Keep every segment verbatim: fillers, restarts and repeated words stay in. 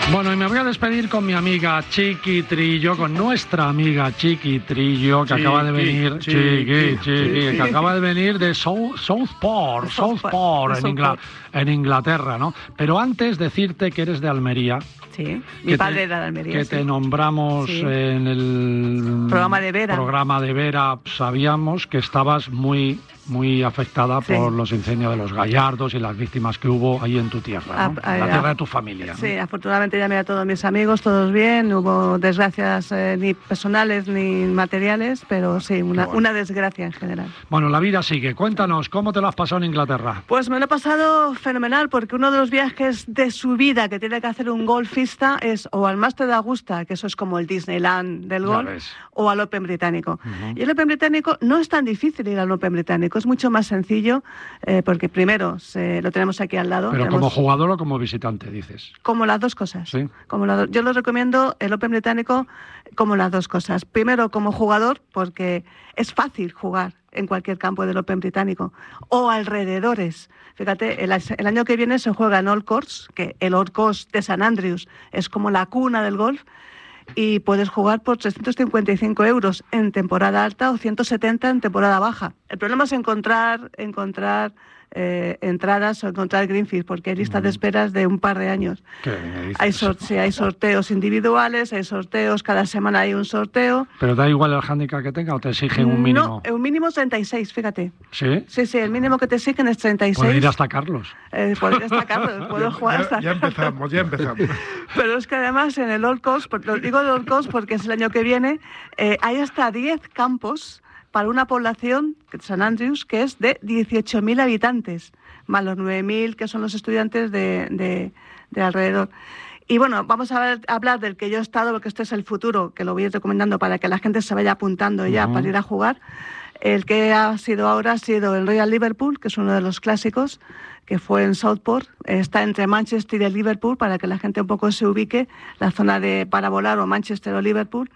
Bueno, y me voy a despedir con mi amiga Chiqui Trillo, con nuestra amiga Chiqui Trillo, que Chiqui, acaba de venir, Chiqui, Chiqui, Chiqui, Chiqui. que acaba de venir de South, Southport, Southport, en, Ingla- en Inglaterra, ¿no? Pero antes decirte que eres de Almería. Sí, mi que padre te, era de Almería. Que sí. te nombramos Sí. en el programa de Vera. programa de Vera. Sabíamos que estabas muy, muy afectada Sí. por los incendios de los Gallardos y las víctimas que hubo ahí en tu tierra, ¿no? A- a- En la tierra de tu familia, ¿no? Sí, afortunadamente llamé a todos mis amigos, todos bien, no hubo desgracias eh, ni personales ni materiales, pero sí, una, bueno. una desgracia en general. Bueno, la vida sigue. Cuéntanos, ¿cómo te lo has pasado en Inglaterra? Pues me lo he pasado fenomenal, porque uno de los viajes de su vida que tiene que hacer un golfista es o al Master de Augusta, que eso es como el Disneyland del Ya golf, ves. o al Open británico. Ujú. Y el Open británico no es tan difícil ir al Open británico, es mucho más sencillo, eh, porque primero se, lo tenemos aquí al lado. Pero tenemos- como jugador o como visitante, dices. Como las dos cosas. Sí. Como las do- yo lo recomiendo, el Open británico, como las dos cosas. Primero, como jugador, porque es fácil jugar en cualquier campo del Open británico. O alrededores. Fíjate, el, el año que viene se juega en Old Course, que el Old Course de San Andrews es como la cuna del golf, y puedes jugar por trescientos cincuenta y cinco euros en temporada alta o ciento setenta en temporada baja. El problema es encontrar, encontrar eh, entradas o encontrar greenfield, porque hay listas de esperas de un par de años. ¿Qué me dices? Hay, sor- sí, hay sorteos individuales, hay sorteos, cada semana hay un sorteo. ¿Pero da igual el hándicap que tenga o te exigen un mínimo? No, un mínimo treinta y seis, fíjate. ¿Sí? Sí, sí, el mínimo que te exigen es treinta y seis. Puedo ir hasta Carlos. Eh, puedo ir hasta Carlos, puedo jugar hasta Ya, ya empezamos, ya empezamos. Pero es que además en el Old Course, por- lo digo el Old Course porque es el año que viene, eh, hay hasta diez campos para una población, San Andrews, que es de dieciocho mil habitantes, más los nueve mil que son los estudiantes de, de, de alrededor. Y bueno, vamos a ver- a hablar del que yo he estado, porque este es el futuro, que lo voy a ir recomendando para que la gente se vaya apuntando ya Ujú. para ir a jugar. El que ha sido ahora ha sido el Royal Liverpool, que es uno de los clásicos, que fue en Southport. Está entre Manchester y Liverpool, para que la gente un poco se ubique, la zona de para volar o Manchester o Liverpool.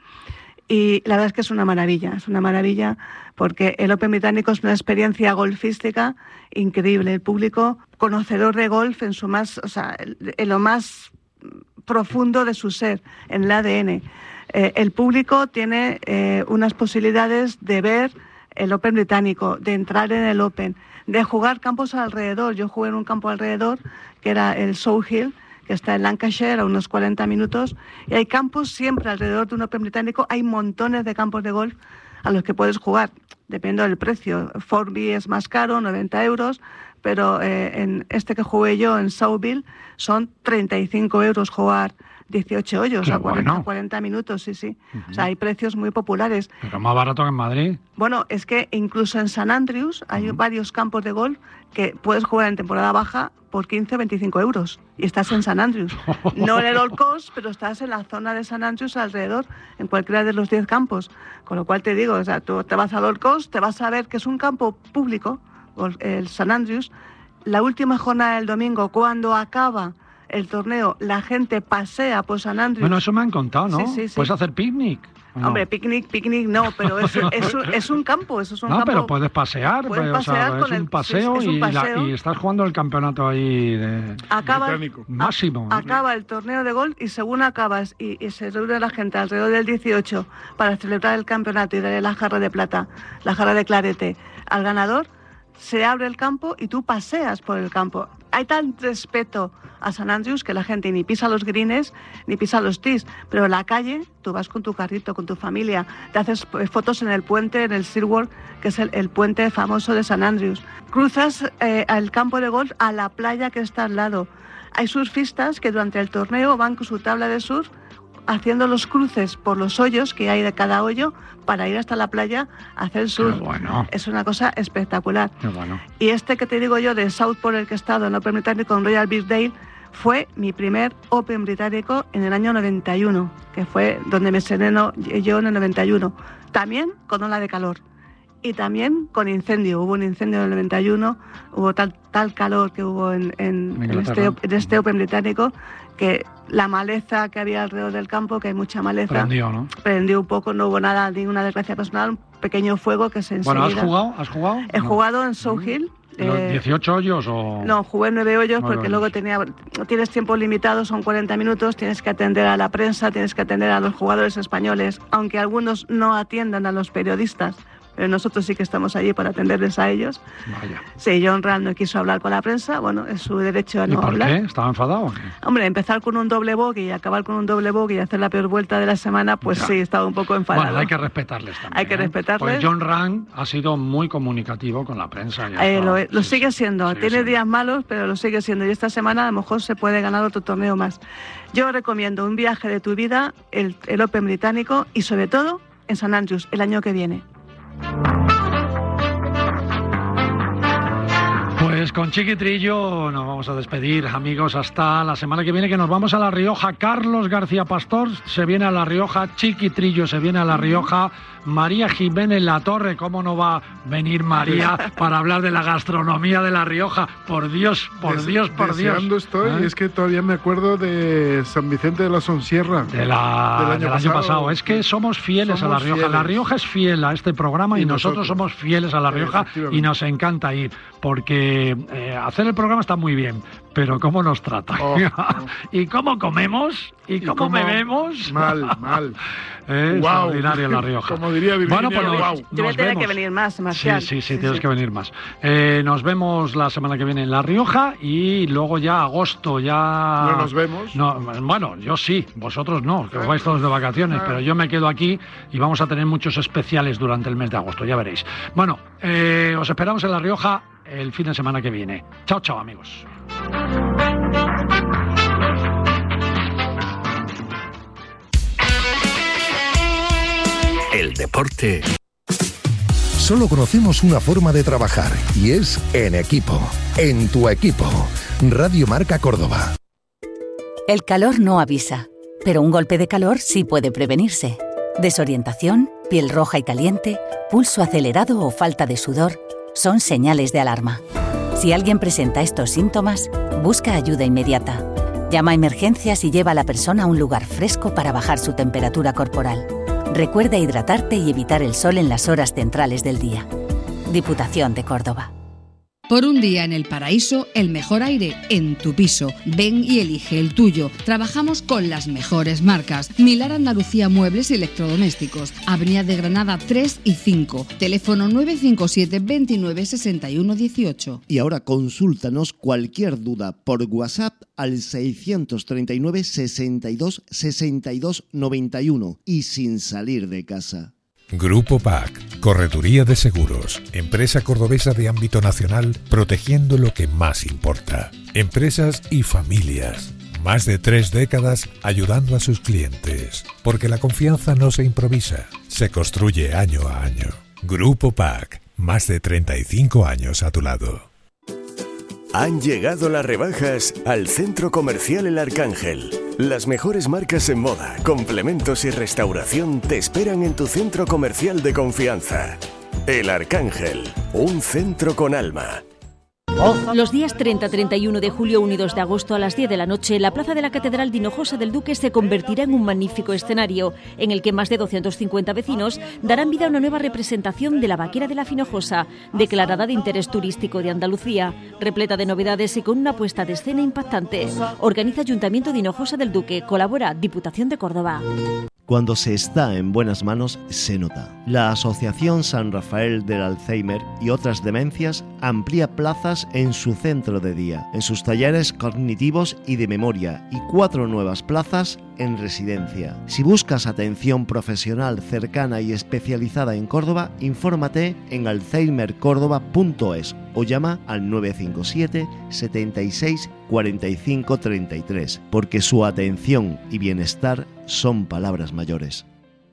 Y la verdad es que es una maravilla, es una maravilla, porque el Open británico es una experiencia golfística increíble. El público conocedor de golf en su más, o sea, en lo más profundo de su ser, en el A D N. Eh, el público tiene eh, unas posibilidades de ver el Open británico, de entrar en el Open, de jugar campos alrededor. Yo jugué en un campo alrededor, que era el Sow Hill, que está en Lancashire, a unos cuarenta minutos, y hay campos siempre alrededor de un Open británico. Hay montones de campos de golf a los que puedes jugar, dependiendo del precio. Formby es más caro, noventa euros, pero eh, en este que jugué yo, en Souville, son treinta y cinco euros jugar dieciocho hoyos Qué a cuarenta, bueno. cuarenta minutos, sí, sí. O sea, hay precios muy populares. Pero más barato que en Madrid. Bueno, es que incluso en San Andrews hay Ujú. varios campos de golf que puedes jugar en temporada baja por quince o veinticinco euros. Y estás en San Andrews. No en el Old Course, pero estás en la zona de San Andrews alrededor, en cualquiera de los diez campos. Con lo cual te digo, o sea, tú te vas al Old Course, te vas a ver que es un campo público, el San Andrews. La última jornada del domingo, cuando acaba el torneo, la gente pasea por San Andrews. Bueno, eso me han contado, ¿no? Sí, sí, sí. Puedes hacer picnic. ¿o no? Hombre, picnic, picnic no, pero es, es, un, es un campo, eso es un No, campo. pero puedes pasear, Puedes pues, o sea, pasear es con un el- paseo, sí, es un y, la- paseo. y estás jugando el campeonato ahí de Acaba, británico. máximo. a- acaba el torneo de golf y según acabas y, y se reúne la gente alrededor del dieciocho para celebrar el campeonato y darle la jarra de plata, la jarra de clarete al ganador, se abre el campo y tú paseas por el campo. Hay tal respeto a San Andrews que la gente ni pisa los greens ni pisa los tees, pero en la calle tú vas con tu carrito, con tu familia, te haces eh, fotos en el puente, en el Seaward, que es el, el puente famoso de San Andrews. Cruzas eh, al campo de golf a la playa que está al lado. Hay surfistas que durante el torneo van con su tabla de surf haciendo los cruces por los hoyos que hay de cada hoyo para ir hasta la playa a hacer surf. Qué bueno. Es una cosa espectacular. Qué bueno. Y este que te digo yo de Southport, el que he estado en Open británico en Royal Birkdale, fue mi primer Open británico en el año noventa y uno, que fue donde me sereno yo en el noventa y uno. También con ola de calor. Y también con incendio. Hubo un incendio en el noventa y uno, hubo tal, tal calor que hubo en, en, en, este, en este Open británico, que la maleza que había alrededor del campo, que hay mucha maleza, Prendió, ¿no? prendió un poco, no hubo nada, ninguna desgracia personal, un pequeño fuego que se enseguida... Bueno, ¿has jugado? ¿Has jugado? He No. jugado en Sow Hill, Eh, ¿dieciocho hoyos o...? No, jugué nueve hoyos nueve porque hoyos. luego tenía, tienes tiempo limitado, son cuarenta minutos, tienes que atender a la prensa, tienes que atender a los jugadores españoles, aunque algunos no atiendan a los periodistas, pero nosotros sí que estamos allí para atenderles a ellos. Vaya. Sí, Jon Rahm no quiso hablar con la prensa, bueno, es su derecho a no ¿Y por hablar. qué? ¿Estaba enfadado o qué? Hombre, empezar con un doble bogey y acabar con un doble bogey y hacer la peor vuelta de la semana, pues Ya. sí, estaba un poco enfadado. Bueno, hay que respetarles también. Hay que ¿eh? respetarles. Pues Jon Rahm ha sido muy comunicativo con la prensa. y Eh, eso- lo, lo sí, sigue sí, siendo, sigue tiene siendo. días malos, pero lo sigue siendo. Y esta semana a lo mejor se puede ganar otro torneo más. Yo recomiendo un viaje de tu vida, el, el Open británico y sobre todo en San Andrews el año que viene. Pues con Chiquitrillo nos vamos a despedir, amigos, hasta la semana que viene, que nos vamos a La Rioja. Carlos García Pastor se viene a La Rioja, Chiquitrillo se viene a La Rioja, María Jiménez La Torre, ¿cómo no va a venir María para hablar de la gastronomía de La Rioja? Por Dios, por Des- Dios, por Dios. deseando estoy, ¿Eh? es que todavía me acuerdo de San Vicente de la Sonsierra. De la, del del año año, pasado. pasado. Es que somos fieles a La Somos Rioja. La fieles. Rioja es fiel a este programa y, Y nosotros, nosotros. somos fieles a La Rioja Efectivamente. y nos encanta ir, porque eh, hacer el programa está muy bien, pero cómo nos tratan. Oh, oh. Y cómo comemos y, ¿Y cómo, cómo? bebemos. Mal, mal. Es Guau. extraordinario La Rioja. Como diría Virginia, bueno, pues nos, guau. nos Yo voy a tener vemos. que venir más, Sí, Marcial. sí, sí, tienes que venir más. Eh, nos vemos la semana que viene en La Rioja y luego ya agosto, ya... No nos vemos. No, bueno, yo sí, vosotros no, que os vais todos de vacaciones, Ah. pero yo me quedo aquí y vamos a tener muchos especiales durante el mes de agosto, ya veréis. Bueno, eh, os esperamos en La Rioja el fin de semana que viene. Chao, chao, amigos. El deporte. Solo conocemos una forma de trabajar y es en equipo. En tu equipo. Radio Marca Córdoba. El calor no avisa, pero un golpe de calor sí puede prevenirse. Desorientación, piel roja y caliente, pulso acelerado o falta de sudor son señales de alarma. Si alguien presenta estos síntomas, busca ayuda inmediata. Llama a emergencias y lleva a la persona a un lugar fresco para bajar su temperatura corporal. Recuerda hidratarte y evitar el sol en las horas centrales del día. Diputación de Córdoba. Por un día en el paraíso, el mejor aire en tu piso. Ven y elige el tuyo. Trabajamos con las mejores marcas. Milar Andalucía Muebles y Electrodomésticos. Avenida de Granada tres y cinco. Teléfono nueve cinco siete, veintinueve, sesenta y uno, dieciocho. Y ahora consúltanos cualquier duda por WhatsApp al seiscientos treinta y nueve, sesenta y dos, sesenta y dos, noventa y uno y sin salir de casa. Grupo P A C, Correduría de Seguros, empresa cordobesa de ámbito nacional, protegiendo lo que más importa. Empresas y familias. Más de tres décadas ayudando a sus clientes. Porque la confianza no se improvisa, se construye año a año. Grupo P A C, más de treinta y cinco años a tu lado. Han llegado las rebajas al Centro Comercial El Arcángel. Las mejores marcas en moda, complementos y restauración te esperan en tu centro comercial de confianza. El Arcángel, un centro con alma. Los días treinta, treinta y uno de julio, uno y dos de agosto a las diez de la noche, la plaza de la Catedral de Hinojosa del Duque se convertirá en un magnífico escenario en el que más de doscientos cincuenta vecinos darán vida a una nueva representación de la Vaquera de la Finojosa, declarada de interés turístico de Andalucía, repleta de novedades y con una puesta de escena impactante. Organiza Ayuntamiento de Hinojosa del Duque, colabora Diputación de Córdoba. Cuando se está en buenas manos, se nota. La Asociación San Rafael del Alzheimer y otras demencias amplía plazas en su centro de día, en sus talleres cognitivos y de memoria, y cuatro nuevas plazas en residencia. Si buscas atención profesional cercana y especializada en Córdoba, infórmate en alzheimer córdoba punto es o llama al nueve cinco siete, setenta y seis, cuarenta y cinco, treinta y tres, porque su atención y bienestar son palabras mayores.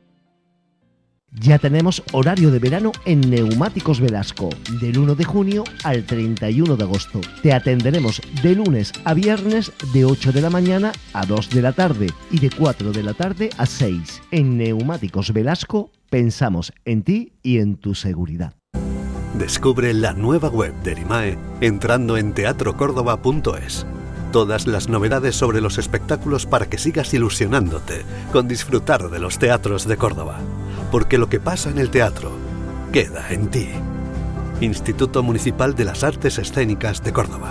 Ya tenemos horario de verano en Neumáticos Velasco, del uno de junio al treinta y uno de agosto. Te atenderemos de lunes a viernes de ocho de la mañana a dos de la tarde y de cuatro de la tarde a seis. En Neumáticos Velasco pensamos en ti y en tu seguridad. Descubre la nueva web de Erimae entrando en teatro córdoba punto es. Todas las novedades sobre los espectáculos para que sigas ilusionándote con disfrutar de los teatros de Córdoba. Porque lo que pasa en el teatro queda en ti. Instituto Municipal de las Artes Escénicas de Córdoba.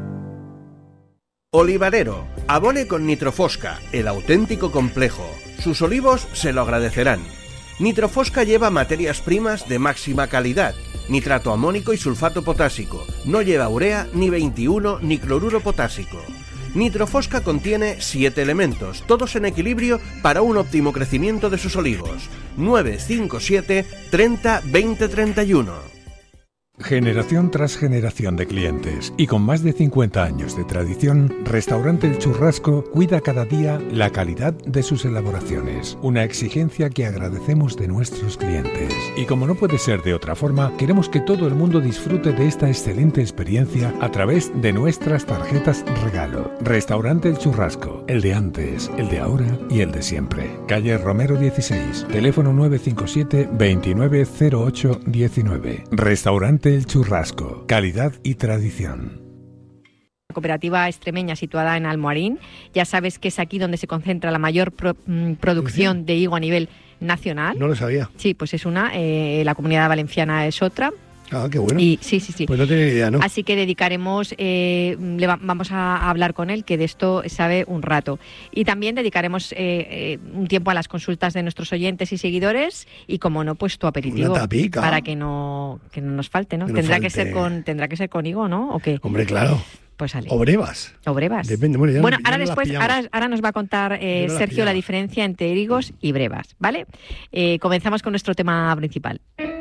Olivarero, abone con Nitrofosca, el auténtico complejo. Sus olivos se lo agradecerán. Nitrofosca lleva materias primas de máxima calidad, nitrato amónico y sulfato potásico. No lleva urea, ni veintiuno, ni cloruro potásico. Nitrofosca contiene siete elementos, todos en equilibrio para un óptimo crecimiento de sus olivos. nueve cinco siete treinta veinte treinta y uno. Generación tras generación de clientes y con más de cincuenta años de tradición, Restaurante El Churrasco cuida cada día la calidad de sus elaboraciones, una exigencia que agradecemos de nuestros clientes. Y como no puede ser de otra forma, queremos que todo el mundo disfrute de esta excelente experiencia a través de nuestras tarjetas regalo. Restaurante El Churrasco, el de antes, el de ahora y el de siempre. Calle Romero dieciséis, teléfono nueve cinco siete veintinueve cero ocho diecinueve. Restaurante El Churrasco, calidad y tradición. Cooperativa extremeña situada en Almoarín. Ya sabes que es aquí donde se concentra la mayor pro, mm, producción de higo a nivel nacional. No lo sabía. Sí, pues es una. Eh, la Comunidad Valenciana es otra. Ah, qué bueno. Y, sí, sí, sí. Pues no tenía idea, ¿no? Así que dedicaremos, eh, le va, vamos a hablar con él, que de esto sabe un rato. Y también dedicaremos eh, eh, un tiempo a las consultas de nuestros oyentes y seguidores y, como no, pues tu aperitivo. Una tapica. Para que no, que no nos falte, ¿no? Que no tendrá falte. que ser con, tendrá que ser con higo, ¿no? ¿O qué? Hombre, claro. Pues sale. O brevas. O brevas. Depende. Bueno, ya bueno no, ya ahora no después, ahora, ahora nos va a contar eh, no Sergio la diferencia entre higos y brevas, ¿vale? Eh, comenzamos con nuestro tema principal.